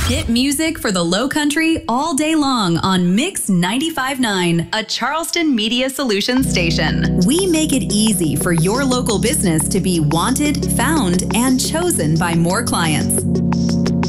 Hit music for the Low Country all day long on Mix 95.9, a Charleston Media Solutions station. We make it easy for your local business to be wanted, found, and chosen by more clients.